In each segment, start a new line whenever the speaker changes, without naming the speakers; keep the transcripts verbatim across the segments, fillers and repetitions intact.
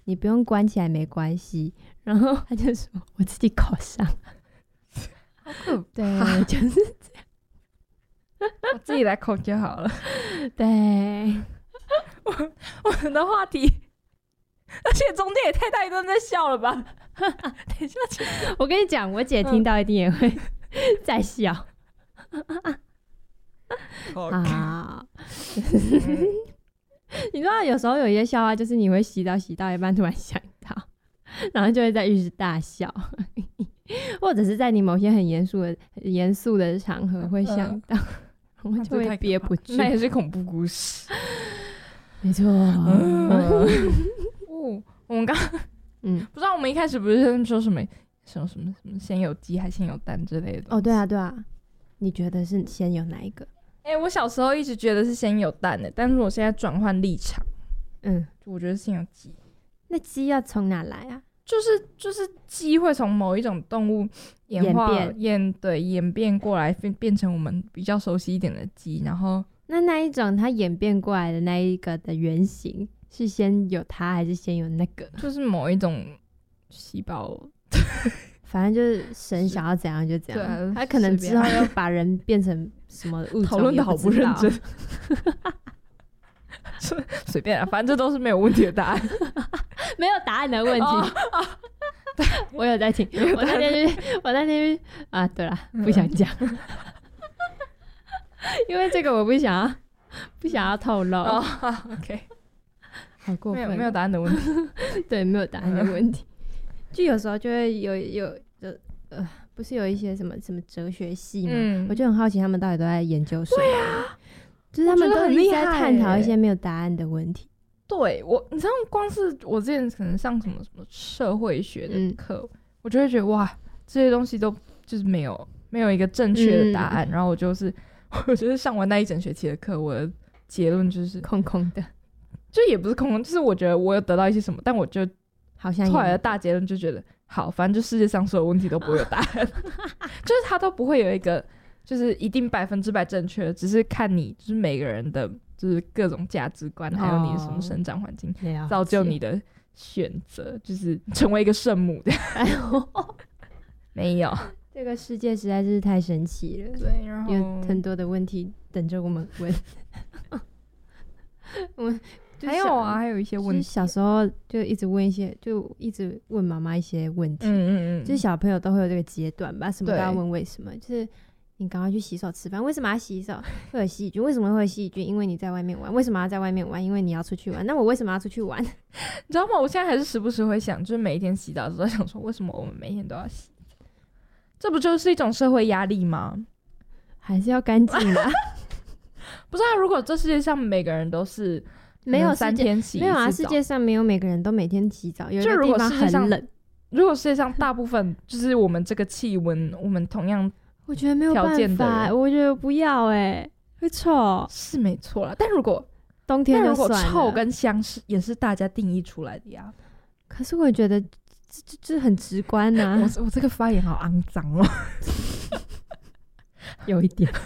你不用关起来没关系。然后他就说我自己口上，
好可
对，就是这样，
我自己来口就好了。
对，
我我们的话题，而且中间也太大一段在笑了吧？等一下，
我跟你讲，我姐听到一定也会在笑。啊，你知道有时候有一些笑话，就是你会洗澡洗到一半突然想到，然后就会在浴室大笑，或者是在你某些很严肃的严肃的场合会想到，然后就会憋不住。
那也是恐怖故事，
没错。
嗯哦，我们刚
嗯，
不知道我们一开始不是说什么什么什么什么先有鸡还先有蛋之类的？
哦，对啊，对啊，你觉得是先有哪一个？
哎、欸，我小时候一直觉得是先有蛋的，但是我现在转换立场，
嗯，
我觉得先有鸡。
那鸡要从哪来啊？
就是就是鸡会从某一种动物演化演变演对演变过来，变变成我们比较熟悉一点的鸡，然后
那那一种它演变过来的那一个的原型是先有它还是先有那个？
就是某一种细胞。
反正就是神想要怎样就怎样，
啊、
他可能之后要把人变成什么物种，
讨论的好不认真。随便啊，反正这都是没有问题的答案，
没有答案的问题。哦哦、我有在听，我那天去，我那天去啊，对啦，不想讲，嗯、因为这个我不想要，不想要透露。
哦、OK，
好过分，
没有没有答案的问题，
对，没有答案的问题。就有时候就会有有呃，不是有一些什么什么哲学系吗？嗯、我就很好奇他们到底都在研究什么，啊、就是他们都一直在探讨一些没有答案的问题。
对我，你知道，光是我之前可能上什么什么社会学的课，嗯、我就会觉得哇，这些东西都就是没有没有一个正确的答案。嗯、然后我就是我就是上完那一整学期的课，我的结论就是
空空的，
就也不是空空，就是我觉得我有得到一些什么，但我就。
好像
后来的大结论就觉得，好，反正就世界上所有问题都不会有答案，就是它都不会有一个就是一定百分之百正确的，只是看你就是每个人的就是各种价值观，还有你的什么生长环境，
哦、
造就你的选择，就是成为一个圣母这样。哎呦，没有，
这个世界实在是太神奇了，
对，然后
有很多的问题等着我们问。我们。
还有啊，还有一些问题。
小时候就一直问一些，就一直问妈妈一些问题。嗯
嗯嗯，
就是小朋友都会有这个阶段吧，什么都要问为什么。就是你赶快去洗手吃饭，为什么要洗手？会有细菌，为什么会有细菌？因为你在外面玩。为什么要在外面玩？因为你要出去玩。那我为什么要出去玩？你
知道吗？我现在还是时不时会想，就是每一天洗澡的时候想说，为什么我们每天都要洗？这不就是一种社会压力吗？
还是要干净啊？
不是啊，如果这世界上每个人都是。
没有
三天洗一次澡，
没有啊！世界上没有每个人都每天洗澡，有的地方很冷。
如果世界上大部分就是我们这个气温，我们同样
我觉得没有办法，我觉得不要哎、欸，会臭
是没错啦。但如果
冬天就算了，
如果臭跟香是也是大家定义出来的呀。
可是我觉得这这这很直观呐、啊。
我我这个发言好肮脏哦，
有一点，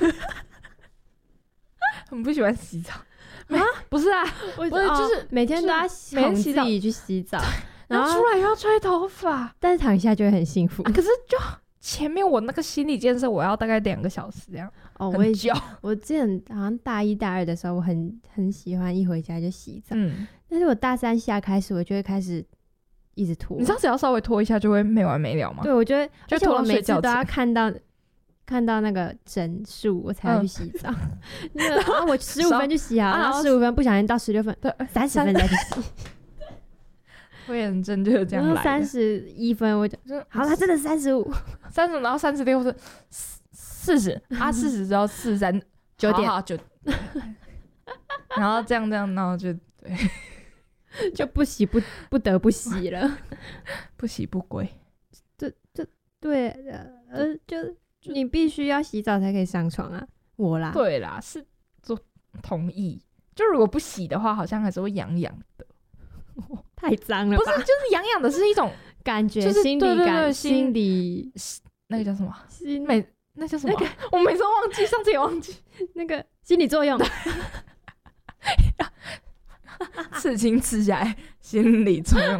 很不喜欢洗澡。啊，不是啊，
不是，
就是、哦、
每天都要哄自己去洗澡，
然后出来又要吹头发，
但是躺下就会很幸福。
啊、可是就前面我那个心理建设，我要大概两个小时这样。
哦，我也我之前好像大一大二的时候，我很很喜欢一回家就洗澡，嗯，但是我大三下开始，我就会开始一直拖。
你知道只要稍微拖一下就会没完没了吗？
对，我觉得
就拖到睡觉前，
我每次都要看到。看到那个整数我才要去洗澡，嗯、然后我十五分就洗好，然后十五分不小心到十六分，对，三十分再去洗。
拖延症就是这样来的。
三十一分我就好了，真的三十五，
三十，然后三十六是四十啊，四十之后四三
九点
好九，然后这样这样，然后就对，
就不洗不不得不洗了，
不洗不归。
这这对呃就。你必须要洗澡才可以上床啊！我啦，
对啦，是做同意。就如果不洗的话，好像还是会痒痒的，
太脏了吧。
不是，就是痒痒的是一种
感觉，
就是
心理感，
对对对
心理
那个叫什么？
心
每那叫什么？
那个、
我每次都忘记，上次也忘记
那个心理作用。
刺青刺下来，心理作用。